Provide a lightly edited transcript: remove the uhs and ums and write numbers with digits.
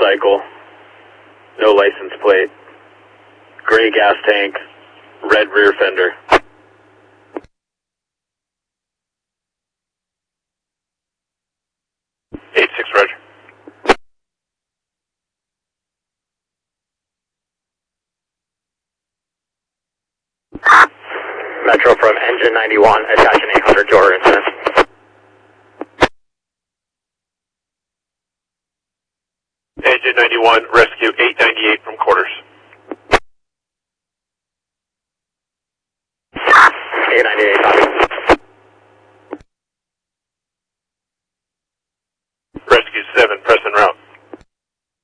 motorcycle, no license plate, gray gas tank, red rear fender. 8-6, Roger. Metro from engine 91, attaching 800 to our incident. Engine 91, rescue 898 from quarters.